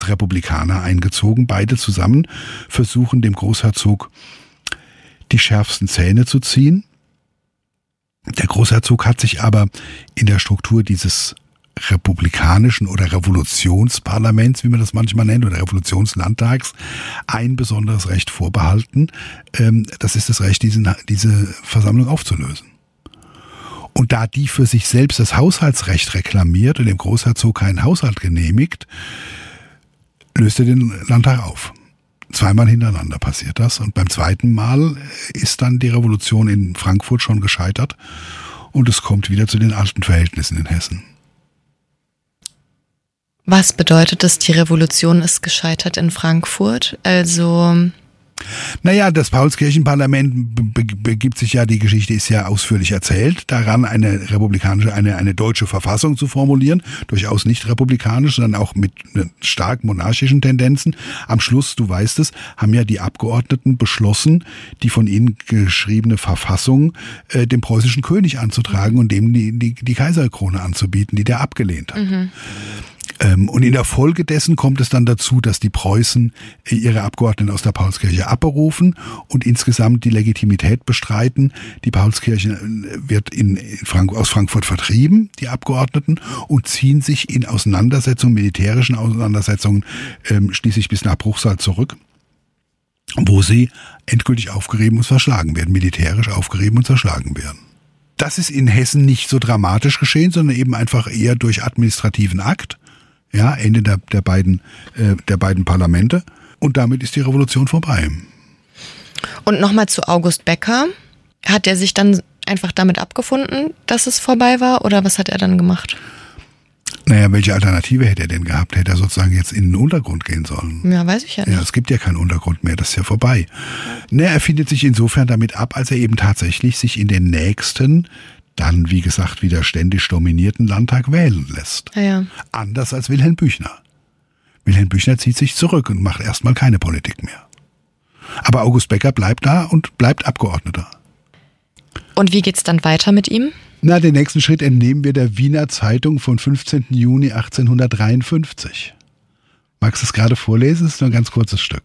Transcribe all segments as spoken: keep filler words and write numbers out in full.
Republikaner eingezogen. Beide zusammen versuchen dem Großherzog die schärfsten Zähne zu ziehen. Der Großherzog hat sich aber in der Struktur dieses republikanischen oder Revolutionsparlaments, wie man das manchmal nennt, oder Revolutionslandtags, ein besonderes Recht vorbehalten. Das ist das Recht, diese, diese Versammlung aufzulösen. Und da die für sich selbst das Haushaltsrecht reklamiert und dem Großherzog keinen Haushalt genehmigt, löst er den Landtag auf. Zweimal hintereinander passiert das. Und beim zweiten Mal ist dann die Revolution in Frankfurt schon gescheitert und es kommt wieder zu den alten Verhältnissen in Hessen. Was bedeutet es, die Revolution ist gescheitert in Frankfurt? Also... Naja, das Paulskirchenparlament begibt sich ja, die Geschichte ist ja ausführlich erzählt, daran eine republikanische, eine, eine deutsche Verfassung zu formulieren, durchaus nicht republikanisch, sondern auch mit stark monarchischen Tendenzen. Am Schluss, du weißt es, haben ja die Abgeordneten beschlossen, die von ihnen geschriebene Verfassung äh, dem preußischen König anzutragen und dem die, die, die Kaiserkrone anzubieten, die der abgelehnt hat. Mhm. Und in der Folge dessen kommt es dann dazu, dass die Preußen ihre Abgeordneten aus der Paulskirche abberufen und insgesamt die Legitimität bestreiten. Die Paulskirche wird in Frank- aus Frankfurt vertrieben, die Abgeordneten, und ziehen sich in Auseinandersetzungen, militärischen Auseinandersetzungen, ähm, schließlich bis nach Bruchsal zurück, wo sie endgültig aufgerieben und zerschlagen werden, militärisch aufgerieben und zerschlagen werden. Das ist in Hessen nicht so dramatisch geschehen, sondern eben einfach eher durch administrativen Akt. Ja, Ende der, der, beiden, äh, der beiden Parlamente. Und damit ist die Revolution vorbei. Und nochmal zu August Becker. Hat er sich dann einfach damit abgefunden, dass es vorbei war? Oder was hat er dann gemacht? Naja, welche Alternative hätte er denn gehabt? Hätte er sozusagen jetzt in den Untergrund gehen sollen? Ja, weiß ich ja nicht. Ja, es gibt ja keinen Untergrund mehr, das ist ja vorbei. Naja, er findet sich insofern damit ab, als er eben tatsächlich sich in den nächsten, dann, wie gesagt, wieder ständisch dominierten Landtag wählen lässt. Ja, ja. Anders als Wilhelm Büchner. Wilhelm Büchner zieht sich zurück und macht erstmal keine Politik mehr. Aber August Becker bleibt da und bleibt Abgeordneter. Und wie geht's dann weiter mit ihm? Na, den nächsten Schritt entnehmen wir der Wiener Zeitung von fünfzehnten Juni achtzehnhundertdreiundfünfzig. Magst du es gerade vorlesen? Das ist nur ein ganz kurzes Stück.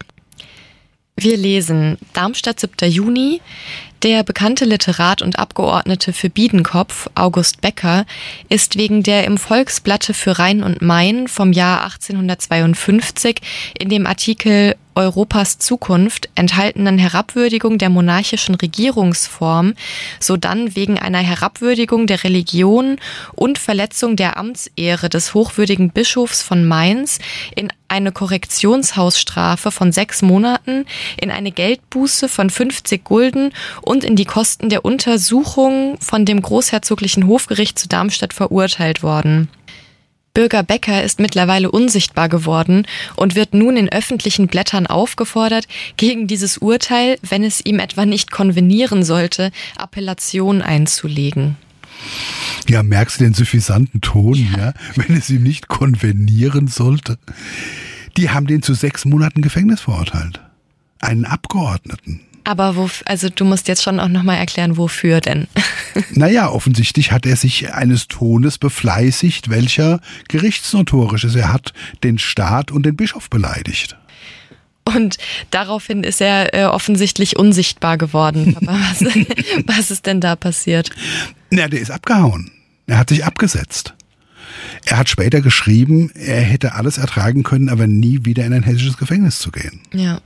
Wir lesen Darmstadt, siebter Juni. Der bekannte Literat und Abgeordnete für Biedenkopf, August Becker, ist wegen der im Volksblatte für Rhein und Main vom Jahr achtzehnhundertzweiundfünfzig in dem Artikel Europas Zukunft enthaltenen Herabwürdigung der monarchischen Regierungsform, sodann wegen einer Herabwürdigung der Religion und Verletzung der Amtsehre des hochwürdigen Bischofs von Mainz in eine Korrektionshausstrafe von sechs Monaten, in eine Geldbuße von fünfzig Gulden und in die Kosten der Untersuchung von dem Großherzoglichen Hofgericht zu Darmstadt verurteilt worden. Bürger Becker ist mittlerweile unsichtbar geworden und wird nun in öffentlichen Blättern aufgefordert, gegen dieses Urteil, wenn es ihm etwa nicht konvenieren sollte, Appellation einzulegen. Ja, merkst du den suffisanten Ton, ja. ja, wenn es ihm nicht konvenieren sollte? Die haben den zu sechs Monaten Gefängnis verurteilt. Einen Abgeordneten. Aber wo, also du musst jetzt schon auch nochmal erklären, wofür denn? Naja, offensichtlich hat er sich eines Tones befleißigt, welcher gerichtsnotorisch ist. Er hat den Staat und den Bischof beleidigt. Und daraufhin ist er äh, offensichtlich unsichtbar geworden. Aber was, was ist denn da passiert? Na, der ist abgehauen. Er hat sich abgesetzt. Er hat später geschrieben, er hätte alles ertragen können, aber nie wieder in ein hessisches Gefängnis zu gehen. Ja.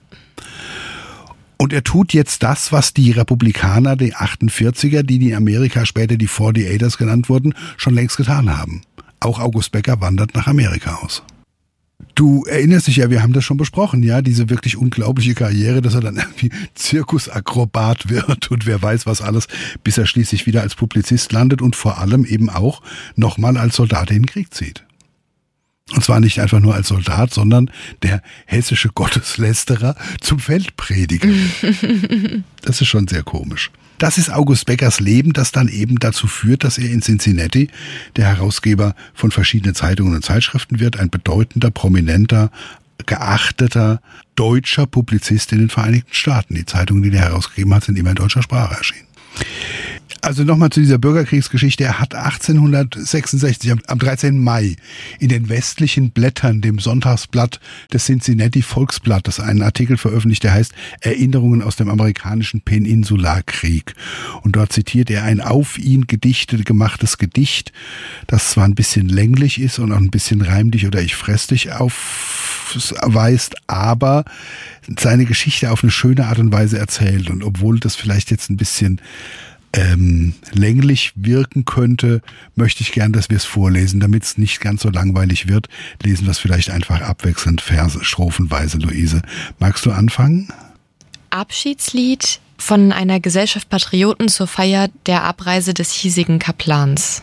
Und er tut jetzt das, was die Republikaner, die achtundvierziger, die in Amerika später die forty-eighters genannt wurden, schon längst getan haben. Auch August Becker wandert nach Amerika aus. Du erinnerst dich ja, wir haben das schon besprochen, ja, diese wirklich unglaubliche Karriere, dass er dann irgendwie Zirkusakrobat wird und wer weiß was alles, bis er schließlich wieder als Publizist landet und vor allem eben auch nochmal als Soldat in den Krieg zieht. Und zwar nicht einfach nur als Soldat, sondern der hessische Gotteslästerer zum Feldprediger. Das ist schon sehr komisch. Das ist August Beckers Leben, das dann eben dazu führt, dass er in Cincinnati der Herausgeber von verschiedenen Zeitungen und Zeitschriften wird, ein bedeutender, prominenter, geachteter deutscher Publizist in den Vereinigten Staaten. Die Zeitungen, die er herausgegeben hat, sind immer in deutscher Sprache erschienen. Also nochmal zu dieser Bürgerkriegsgeschichte. Er hat achtzehnhundertsechsundsechzig, am dreizehnten Mai, in den westlichen Blättern, dem Sonntagsblatt des Cincinnati Volksblattes, einen Artikel veröffentlicht, der heißt Erinnerungen aus dem amerikanischen Peninsularkrieg. Und dort zitiert er ein auf ihn gedichtet, gemachtes Gedicht, das zwar ein bisschen länglich ist und auch ein bisschen reim dich oder ich fress dich aufweist, aber seine Geschichte auf eine schöne Art und Weise erzählt. Und obwohl das vielleicht jetzt ein bisschen Ähm, länglich wirken könnte, möchte ich gern, dass wir es vorlesen, damit es nicht ganz so langweilig wird. Lesen wir es vielleicht einfach abwechselnd, Verse, strophenweise, Luise. Magst du anfangen? Abschiedslied von einer Gesellschaft Patrioten zur Feier der Abreise des hiesigen Kaplans.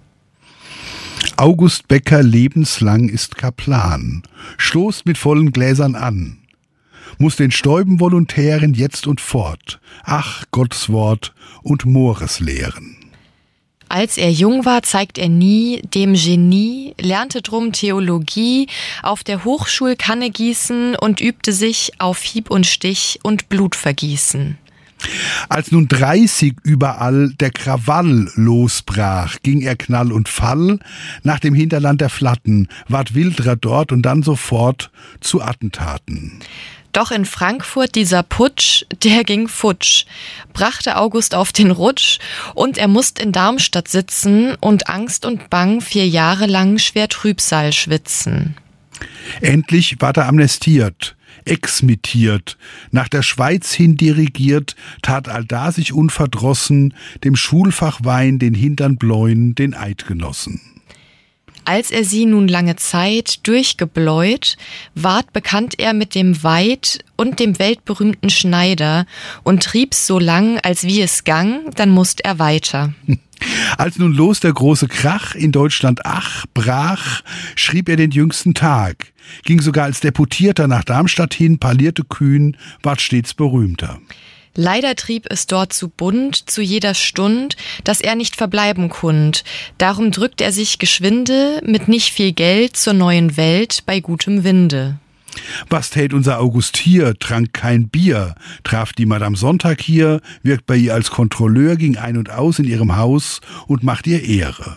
August Becker lebenslang ist Kaplan, stoßt mit vollen Gläsern an, muss den Stäuben Volontären jetzt und fort, ach, Gottes Wort und Mores lehren. Als er jung war, zeigt er nie dem Genie, lernte drum Theologie, auf der Hochschul Kanne gießen und übte sich auf Hieb und Stich und Blutvergießen. Als nun dreißig überall der Krawall losbrach, ging er Knall und Fall nach dem Hinterland der Flatten, ward Wildrer dort und dann sofort zu Attentaten. Doch in Frankfurt dieser Putsch, der ging futsch, brachte August auf den Rutsch und er musst in Darmstadt sitzen und Angst und Bang vier Jahre lang schwer Trübsal schwitzen. Endlich ward er amnestiert, exmittiert, nach der Schweiz hin dirigiert, tat allda sich unverdrossen, dem Schulfach Wein den Hintern bläuen, den Eidgenossen. Als er sie nun lange Zeit durchgebläut, ward bekannt er mit dem Weid und dem weltberühmten Schneider und trieb's so lang, als wie es gang, dann musst er weiter. Als nun los der große Krach in Deutschland ach brach, schrieb er den jüngsten Tag, ging sogar als Deputierter nach Darmstadt hin, parlierte kühn, ward stets berühmter. Leider trieb es dort zu bunt, zu jeder Stund, dass er nicht verbleiben kund. Darum drückt er sich geschwinde, mit nicht viel Geld, zur neuen Welt bei gutem Winde. Was tät unser August hier, trank kein Bier, traf die Madame Sonntag hier, wirkt bei ihr als Kontrolleur, ging ein und aus in ihrem Haus und macht ihr Ehre.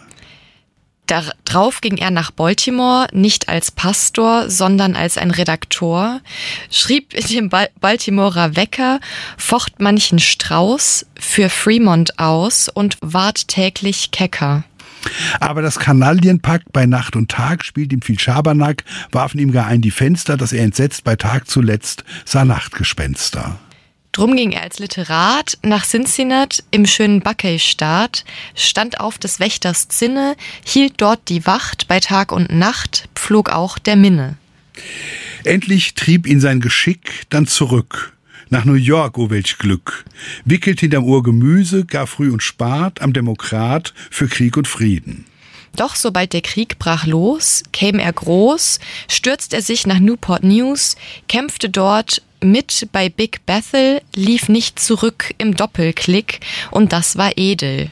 Darauf ging er nach Baltimore, nicht als Pastor, sondern als ein Redaktor, schrieb in dem Bal- Baltimorer Wecker, focht manchen Strauß für Fremont aus und ward täglich kecker. Aber das Kanaillenpack bei Nacht und Tag spielt ihm viel Schabernack, warfen ihm gar ein die Fenster, dass er entsetzt bei Tag zuletzt sah Nachtgespenster. Drum ging er als Literat nach Cincinnati im schönen Buckeye-Staat, stand auf des Wächters Zinne, hielt dort die Wacht, bei Tag und Nacht pflog auch der Minne. Endlich trieb ihn sein Geschick dann zurück. Nach New York, oh welch Glück. Wickelt hinterm Ohr Gemüse, gar früh und spart, am Demokrat für Krieg und Frieden. Doch sobald der Krieg brach los, käm er groß, stürzt er sich nach Newport News, kämpfte dort mit bei Big Bethel, lief nicht zurück im Doppelklick und das war edel.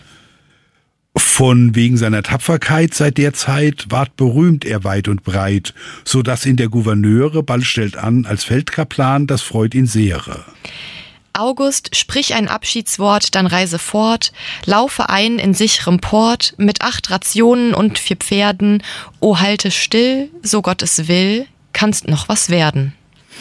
Von wegen seiner Tapferkeit seit der Zeit ward berühmt er weit und breit, so dass ihn der Gouverneure bald stellt an als Feldkaplan, das freut ihn sehre. August, sprich ein Abschiedswort, dann reise fort, laufe ein in sicherem Port, mit acht Rationen und vier Pferden, o halte still, so Gott es will, kannst noch was werden.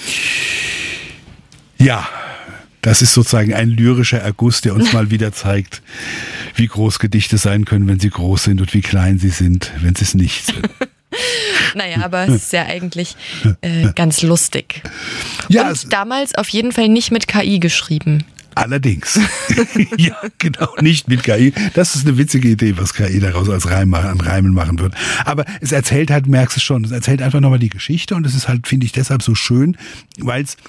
Ja, das ist sozusagen ein lyrischer Erguss, der uns mal wieder zeigt, wie groß Gedichte sein können, wenn sie groß sind und wie klein sie sind, wenn sie es nicht sind. Naja, aber es ist ja eigentlich äh, ganz lustig. Ja, und es, damals auf jeden Fall nicht mit K I geschrieben. Allerdings. Ja, genau, nicht mit K I. Das ist eine witzige Idee, was K I daraus als Reim, an Reimen machen wird. Aber es erzählt halt, merkst du schon, es erzählt einfach nochmal die Geschichte und es ist halt, finde ich, deshalb so schön, weil es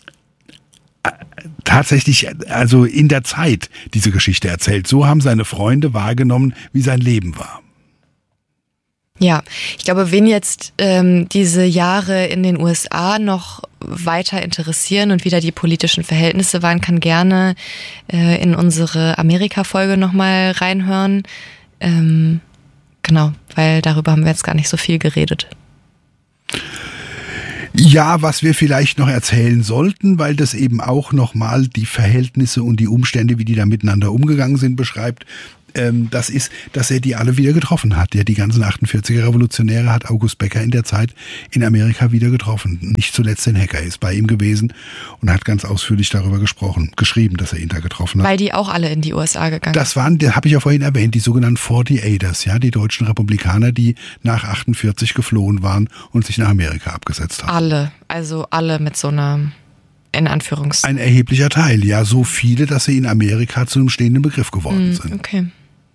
tatsächlich, also in der Zeit diese Geschichte erzählt. So haben seine Freunde wahrgenommen, wie sein Leben war. Ja, ich glaube, wen jetzt ähm, diese Jahre in den U S A noch weiter interessieren und wieder die politischen Verhältnisse waren, kann gerne äh, in unsere Amerika-Folge nochmal reinhören. Ähm, genau, weil darüber haben wir jetzt gar nicht so viel geredet. Ja, was wir vielleicht noch erzählen sollten, weil das eben auch nochmal die Verhältnisse und die Umstände, wie die da miteinander umgegangen sind, beschreibt. Das ist, dass er die alle wieder getroffen hat. Ja, die ganzen achtundvierziger Revolutionäre hat August Becker in der Zeit in Amerika wieder getroffen. Nicht zuletzt den Hacker ist bei ihm gewesen und hat ganz ausführlich darüber gesprochen, geschrieben, dass er ihn da getroffen hat. Weil die auch alle in die U S A gegangen sind. Das waren, das habe ich ja vorhin erwähnt, die sogenannten forty-eighters, ja, die deutschen Republikaner, die nach achtundvierzig geflohen waren und sich nach Amerika abgesetzt haben. Alle, also alle mit so einer... In Anführungszeichen. Ein erheblicher Teil, ja, so viele, dass sie in Amerika zu einem stehenden Begriff geworden sind. Okay.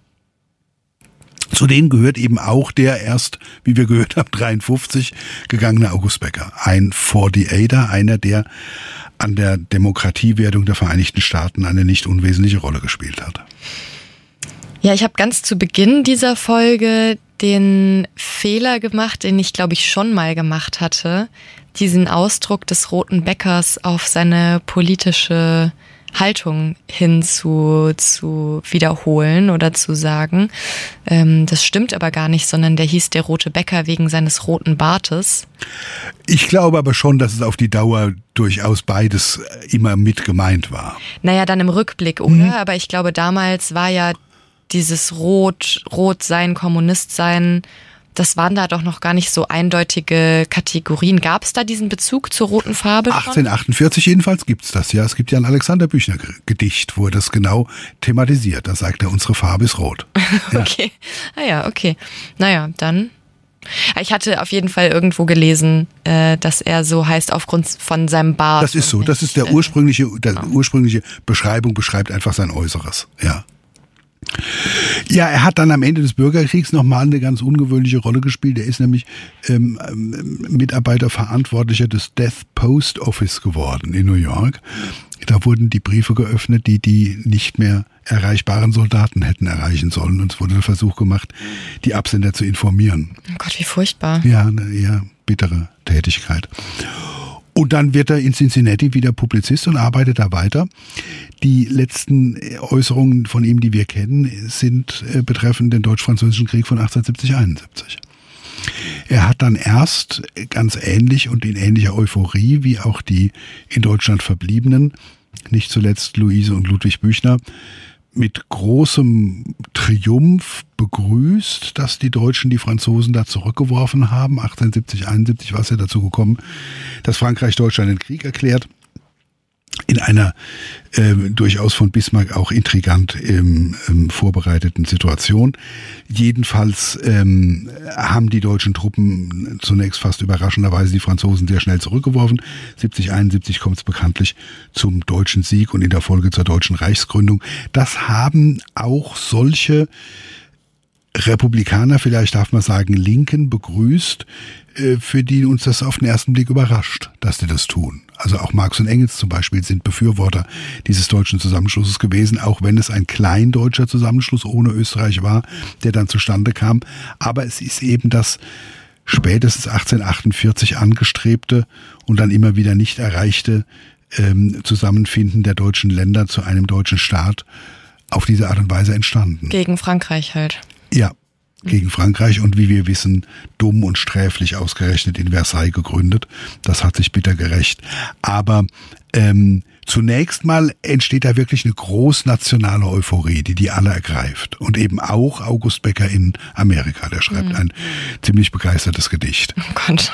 Zu denen gehört eben auch der erst, wie wir gehört haben, dreiundfünfzig gegangene August Becker. Ein forty-eighter, einer, der an der Demokratiewerdung der Vereinigten Staaten eine nicht unwesentliche Rolle gespielt hat. Ja, ich habe ganz zu Beginn dieser Folge den Fehler gemacht, den ich, glaube ich, schon mal gemacht hatte, diesen Ausdruck des Roten Bäckers auf seine politische Haltung hin zu, zu wiederholen oder zu sagen. Ähm, das stimmt aber gar nicht, sondern der hieß der Rote Bäcker wegen seines roten Bartes. Ich glaube aber schon, dass es auf die Dauer durchaus beides immer mit gemeint war. Naja, dann im Rückblick, oder? Mhm. Aber ich glaube, damals war ja dieses Rot, Rot sein, Kommunist sein, das waren da doch noch gar nicht so eindeutige Kategorien. Gab es da diesen Bezug zur roten Farbe schon? achtzehnhundertachtundvierzig jedenfalls gibt es das, ja. Es gibt ja ein Alexander Büchner Gedicht, wo er das genau thematisiert. Da sagt er, unsere Farbe ist rot. Ja. Okay, ah ja, okay. Naja, dann... Ich hatte auf jeden Fall irgendwo gelesen, dass er so heißt aufgrund von seinem Bart. Das ist so, das ist der ursprüngliche, der genau. ursprüngliche Beschreibung, beschreibt einfach sein Äußeres, ja. Ja, er hat dann am Ende des Bürgerkriegs nochmal eine ganz ungewöhnliche Rolle gespielt. Er ist nämlich ähm, Mitarbeiter, Verantwortlicher des Death Post Office geworden in New York. Da wurden die Briefe geöffnet, die die nicht mehr erreichbaren Soldaten hätten erreichen sollen. Und es wurde der Versuch gemacht, die Absender zu informieren. Oh Gott, wie furchtbar. Ja, eine eher bittere Tätigkeit. Und dann wird er in Cincinnati wieder Publizist und arbeitet da weiter. Die letzten Äußerungen von ihm, die wir kennen, sind äh, betreffend den Deutsch-Französischen Krieg von achtzehnhundertsiebzig einundsiebzig. Er hat dann erst ganz ähnlich und in ähnlicher Euphorie wie auch die in Deutschland Verbliebenen, nicht zuletzt Luise und Ludwig Büchner, mit großem Triumph begrüßt, dass die Deutschen die Franzosen da zurückgeworfen haben. achtzehnhundertsiebzig, einundsiebzig war es ja dazu gekommen, dass Frankreich Deutschland den Krieg erklärt. In einer äh, durchaus von Bismarck auch intrigant ähm, ähm, vorbereiteten Situation. Jedenfalls ähm, haben die deutschen Truppen zunächst fast überraschenderweise die Franzosen sehr schnell zurückgeworfen. siebzig, einundsiebzig kommt es bekanntlich zum deutschen Sieg und in der Folge zur deutschen Reichsgründung. Das haben auch solche Republikaner, vielleicht darf man sagen Linken, begrüßt, für die uns das auf den ersten Blick überrascht, dass die das tun. Also auch Marx und Engels zum Beispiel sind Befürworter dieses deutschen Zusammenschlusses gewesen, auch wenn es ein kleindeutscher Zusammenschluss ohne Österreich war, der dann zustande kam. Aber es ist eben das spätestens achtzehnhundertachtundvierzig angestrebte und dann immer wieder nicht erreichte ähm, Zusammenfinden der deutschen Länder zu einem deutschen Staat auf diese Art und Weise entstanden. Gegen Frankreich halt. Ja. Gegen Frankreich und wie wir wissen, dumm und sträflich ausgerechnet in Versailles gegründet. Das hat sich bitter gerächt. Aber ähm, zunächst mal entsteht da wirklich eine großnationale Euphorie, die die alle ergreift. Und eben auch August Becker in Amerika, der schreibt mhm. ein ziemlich begeistertes Gedicht. Oh Gott.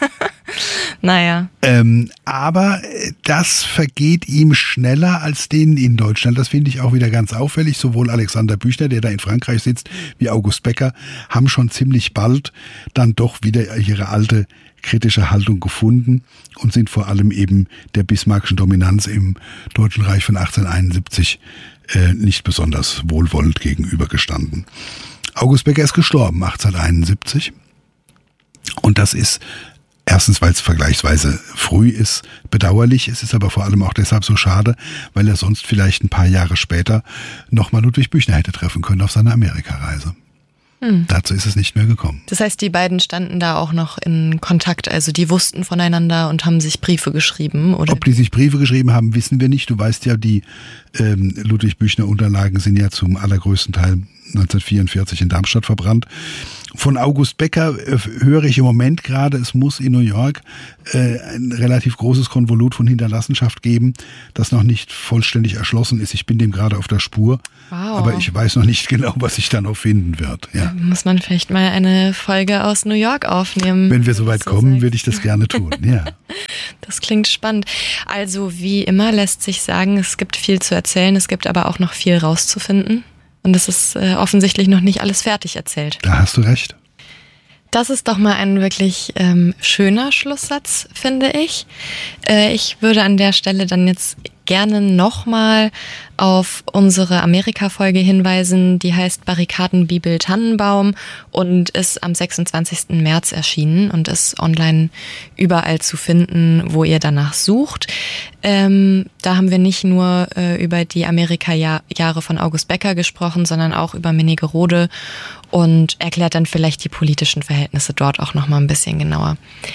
Naja. Ähm, aber das vergeht ihm schneller als denen in Deutschland. Das finde ich auch wieder ganz auffällig. Sowohl Alexander Büchner, der da in Frankreich sitzt, wie August Becker haben schon ziemlich bald dann doch wieder ihre alte kritische Haltung gefunden und sind vor allem eben der bismarckschen Dominanz im Deutschen Reich von achtzehnhunderteinundsiebzig äh, nicht besonders wohlwollend gegenübergestanden. August Becker ist gestorben achtzehnhunderteinundsiebzig und das ist erstens, weil es vergleichsweise früh ist, bedauerlich. Es ist aber vor allem auch deshalb so schade, weil er sonst vielleicht ein paar Jahre später nochmal Ludwig Büchner hätte treffen können auf seiner Amerikareise. Hm. Dazu ist es nicht mehr gekommen. Das heißt, die beiden standen da auch noch in Kontakt, also die wussten voneinander und haben sich Briefe geschrieben, oder? Ob die sich Briefe geschrieben haben, wissen wir nicht. Du weißt ja, die ähm, Ludwig Büchner Unterlagen sind ja zum allergrößten Teil neunzehnhundertvierundvierzig in Darmstadt verbrannt. Von August Becker äh, höre ich im Moment gerade, es muss in New York äh, ein relativ großes Konvolut von Hinterlassenschaft geben, das noch nicht vollständig erschlossen ist. Ich bin dem gerade auf der Spur, wow. aber ich weiß noch nicht genau, was sich da noch finden wird. Ja. Muss man vielleicht mal eine Folge aus New York aufnehmen. Wenn wir soweit so kommen, würde ich das gerne tun. Ja. Das klingt spannend. Also wie immer lässt sich sagen, es gibt viel zu erzählen, es gibt aber auch noch viel rauszufinden. Und es ist äh, offensichtlich noch nicht alles fertig erzählt. Da hast du recht. Das ist doch mal ein wirklich ähm, schöner Schlusssatz, finde ich. Äh, ich würde an der Stelle dann jetzt gerne nochmal auf unsere Amerika-Folge hinweisen, die heißt Barrikaden, Bibel, Tannenbaum und ist am sechsundzwanzigsten März erschienen und ist online überall zu finden, wo ihr danach sucht. Ähm, da haben wir nicht nur äh, über die Amerika-Jahre von August Becker gesprochen, sondern auch über Minnigerode und erklärt dann vielleicht die politischen Verhältnisse dort auch nochmal ein bisschen genauer.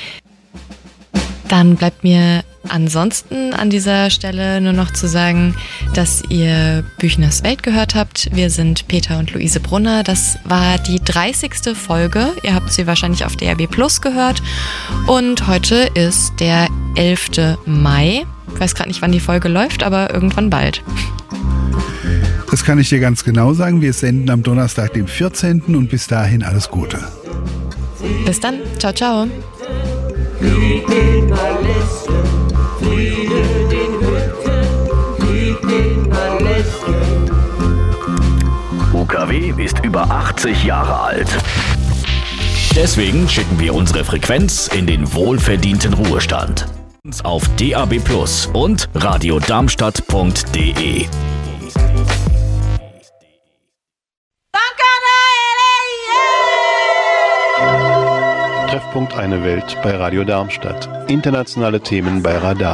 Dann bleibt mir ansonsten an dieser Stelle nur noch zu sagen, dass ihr Büchners Welt gehört habt. Wir sind Peter und Luise Brunner. Das war die dreißigste Folge. Ihr habt sie wahrscheinlich auf D R B Plus gehört. Und heute ist der elfte Mai. Ich weiß gerade nicht, wann die Folge läuft, aber irgendwann bald. Das kann ich dir ganz genau sagen. Wir senden am Donnerstag, dem vierzehnten und bis dahin alles Gute. Bis dann. Ciao, ciao. Krieg den Palästen, Friede den Hütten, Krieg den Palästen. U K W ist über achtzig Jahre alt. Deswegen schicken wir unsere Frequenz in den wohlverdienten Ruhestand. Auf D A B Plus und radiodarmstadt punkt de. Treffpunkt Eine Welt bei Radio Darmstadt. Internationale Themen bei Radar.